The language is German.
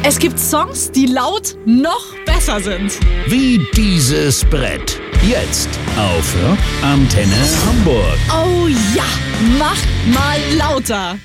Es gibt Songs, die laut noch besser sind. Wie dieses Brett. Jetzt auf Rockantenne Hamburg. Oh ja, mach mal lauter.